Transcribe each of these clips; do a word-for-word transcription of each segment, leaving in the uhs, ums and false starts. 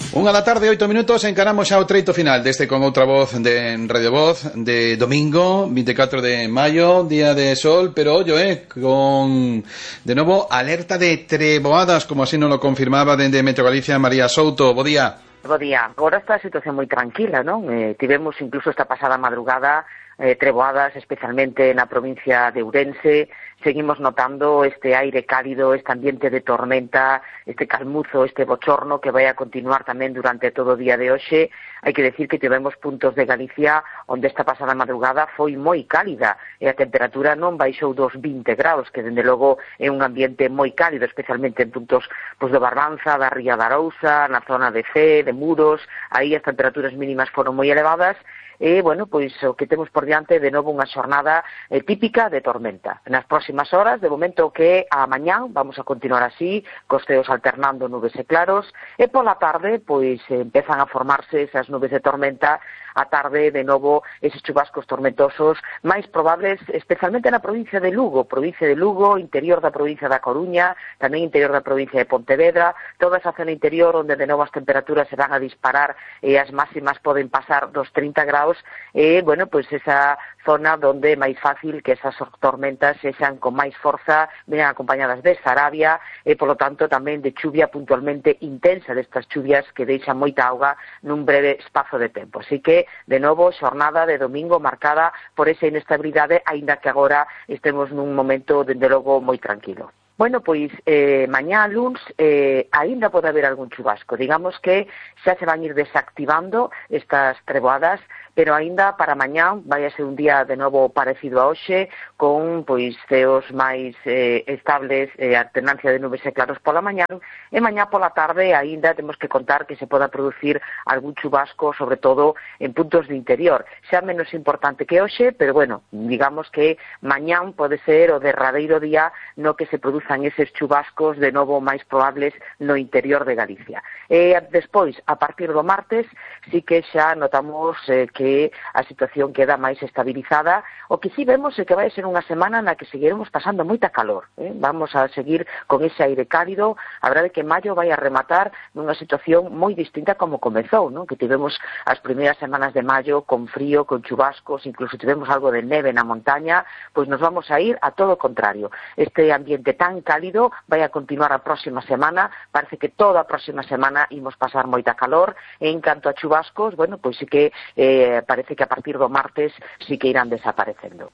Unha da tarde, oito minutos, encaramos xa o treito final deste Con Outra Voz de Radio Voz de domingo, vinte e catro de maio, día de sol, pero ollo, eh, con de novo alerta de treboadas, como así nos lo confirmaba dende Meteo Galicia María Souto. Bo día. Bo día. Agora está a situación moi tranquila, non? Eh, tivemos incluso esta pasada madrugada eh, treboadas, especialmente na provincia de Ourense. Seguimos notando este aire cálido, este ambiente de tormenta, este calmuzo, este bochorno que vai a continuar tamén durante todo o día de hoxe. Hai que decir que tivemos puntos de Galicia onde esta pasada madrugada foi moi cálida e a temperatura non baixou dos vinte graus, que dende logo é un ambiente moi cálido, especialmente en puntos pois, de Barbanza, da Ría da Arousa, na zona de Cee, de Muros. Aí as temperaturas mínimas foron moi elevadas. E, bueno, pois o que temos por diante de novo unha xornada eh, típica de tormenta. Nas próximas horas, de momento que a mañán vamos a continuar así, cos ceos alternando nubes e claros, e pola tarde, pois empezan a formarse esas nubes de tormenta, a tarde, de novo, eses chubascos tormentosos máis probables, especialmente na provincia de Lugo, provincia de Lugo, interior da provincia da Coruña, tamén interior da provincia de Pontevedra, toda esa zona interior onde de novo as temperaturas se van a disparar e as máximas poden pasar dos trinta graus, e, bueno, pois esa zona onde é máis fácil que esas tormentas sexan con máis forza, venan acompañadas de sarabia e, polo tanto, tamén de chuvia puntualmente intensa, destas chuvias que deixan moita auga nun breve espazo de tempo. Así que, de novo, xornada de domingo marcada por esa inestabilidade, aínda que agora estemos nun momento, dende logo, moi tranquilo. Bueno, pois, eh, mañá, luns, eh, aínda pode haber algún chubasco. Digamos que xa se van ir desactivando estas treboadas, pero aínda para mañá vai a ser un día de novo parecido a hoxe, con pois ceos máis eh, estables, eh, alternancia de nubes e claros pola mañá, e mañá pola tarde aínda temos que contar que se poda producir algún chubasco, sobre todo en puntos de interior. Xa menos importante que hoxe, pero bueno, digamos que mañá pode ser o derradeiro día no que se produzan eses chubascos de novo máis probables no interior de Galicia. E despois, a partir do martes, sí que xa notamos eh, que a situación queda máis estabilizada. O que sí vemos é que vai ser unha semana na que seguiremos pasando moita calor. Eh? Vamos a seguir con ese aire cálido. A verdade é que maio vai a rematar nunha situación moi distinta como comezou, non? Que tivemos as primeiras semanas de maio con frío, con chubascos, incluso tivemos algo de neve na montaña, pois nos vamos a ir a todo o contrario. Este ambiente tan cálido vai a continuar a próxima semana. Parece que toda a próxima semana imos pasar moita calor. E en canto a chubascos, bueno, pois sí que eh, parece que a partir do martes sí que irán desaparecendo.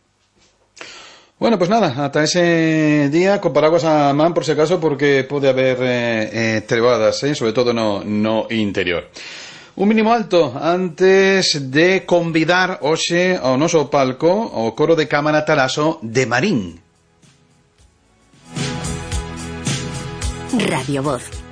Bueno, pues nada, ata ese día con paraguas a man por si acaso, porque pode haber eh, eh, trebadas, eh, sobre todo no, no interior. Un mínimo alto antes de convidar hoxe ao noso palco o coro de Cámara Talaso de Marín. Radio Voz.